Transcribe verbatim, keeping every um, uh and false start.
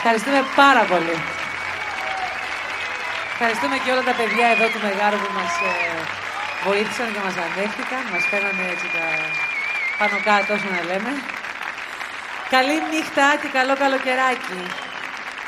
Ευχαριστούμε πάρα πολύ. Ευχαριστούμε και όλα τα παιδιά εδώ του Μεγάρου που μας ε, βοήθησαν και μας ανέχτηκαν. Μας φέρανε έτσι τα πάνω κάτω όσο να λέμε. Καλή νύχτα και καλό καλοκαιράκι.